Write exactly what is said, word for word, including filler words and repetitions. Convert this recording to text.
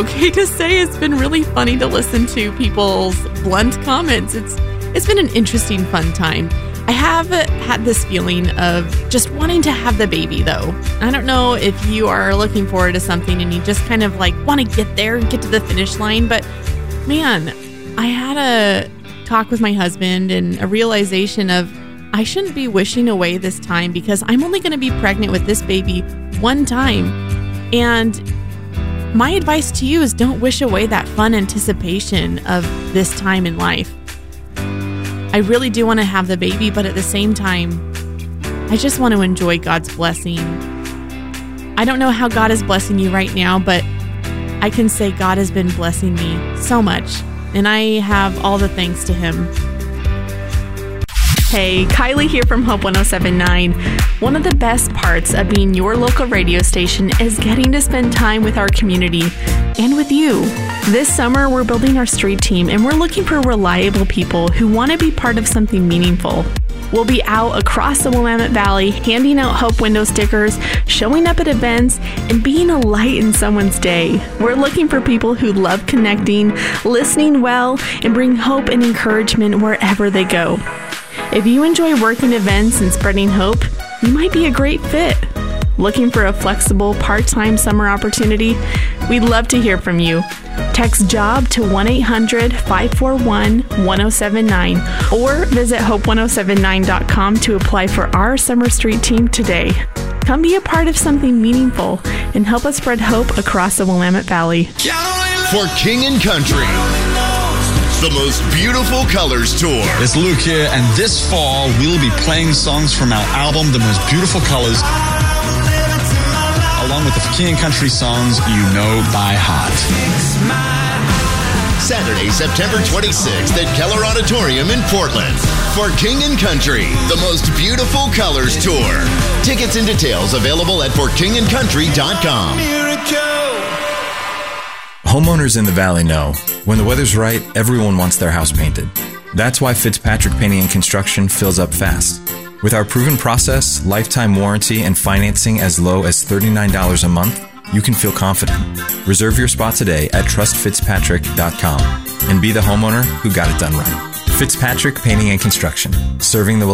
Okay to say it's been really funny to listen to people's blunt comments. It's it's been an interesting, fun time. I have had this feeling of just wanting to have the baby, though. I don't know if you are looking forward to something and you just kind of like want to get there and get to the finish line. But man, I had a talk with my husband and a realization of I shouldn't be wishing away this time because I'm only going to be pregnant with this baby one time. And my advice to you is don't wish away that fun anticipation of this time in life. I really do want to have the baby, but at the same time, I just want to enjoy God's blessing. I don't know how God is blessing you right now, but I can say God has been blessing me so much, and I have all the thanks to Him. Hey, Kylie here from Hope one oh seven point nine. One of the best parts of being your local radio station is getting to spend time with our community and with you. This summer, we're building our street team and we're looking for reliable people who want to be part of something meaningful. We'll be out across the Willamette Valley, handing out Hope window stickers, showing up at events, and being a light in someone's day. We're looking for people who love connecting, listening well, and bring hope and encouragement wherever they go. If you enjoy working events and spreading hope, you might be a great fit. Looking for a flexible part-time summer opportunity? We'd love to hear from you. Text JOB to one eight hundred five four one one oh seven nine or visit hope one oh seven nine dot com to apply for our Summer Street team today. Come be a part of something meaningful and help us spread hope across the Willamette Valley. For King and Country, the most beautiful colors tour. It's Luke here, and this fall we'll be playing songs from our album, The Most Beautiful Colors, along with the King and Country songs you know by heart. Saturday, September twenty-sixth at Keller Auditorium in Portland. For King and Country, the most beautiful colors tour. Tickets and details available at for king and country dot com. Homeowners in the Valley know when the weather's right, everyone wants their house painted. That's why Fitzpatrick Painting and Construction fills up fast. With our proven process, lifetime warranty, and financing as low as thirty-nine dollars a month, you can feel confident. Reserve your spot today at trust fitzpatrick dot com and be the homeowner who got it done right. Fitzpatrick Painting and Construction, serving the